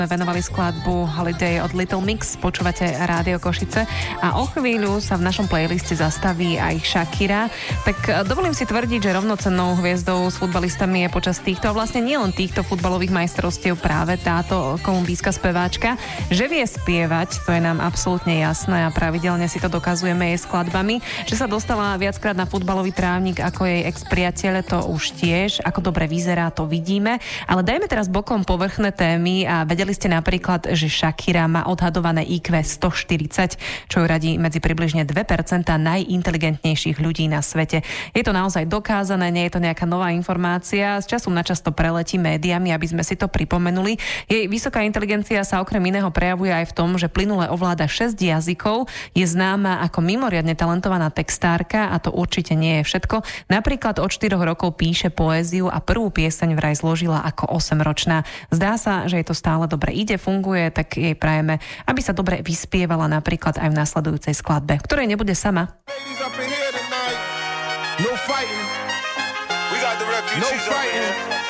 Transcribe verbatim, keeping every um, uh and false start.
venovali skladbu Holiday od Little Mix, počúvate Rádio Košice a o chvíľu sa v našom playliste zastaví aj Shakira. Tak dovolím si tvrdiť, že rovnocennou hviezdou s futbalistami je počas týchto, a vlastne nielen týchto futbalových majstrovstiev práve táto kolumbijská speváčka. Že vie spievať, to je nám absolútne jasné a pravidelne si to dokazujeme jej skladbami. Že sa dostala viackrát na futbalový trávnik ako jej ex-priateľ, to už tiež. Ako dobre vyzerá, to vidíme. Ale dajme teraz bokom povrchné témy a vedeli ste napríklad, že Shakira má odhadované í kvé stoštyridsať, čo ju radí medzi približne dve percentá najinteligentnejších ľudí na svete. Je to naozaj dokázané, nie je to nejaká nová informácia. Z času na čas to preletí médiami, aby sme si to pripomenuli. Jej vysoká inteligencia sa okrem iného prejavuje aj v tom, že plynule ovláda šesť jazykov, je známa ako mimoriadne talentovaná textárka a to určite nie je všetko. Napríklad od štyroch rokov píše poéziu a prvú pieseň vraj zložila ako osemročná. Zdá sa, že je to stále dobre ide, funguje, tak jej prajeme, aby sa dobre vyspievala napríklad aj v nasledujúcej skladbe, ktorej nebude sama. No fighting. We got the refugees no fighting.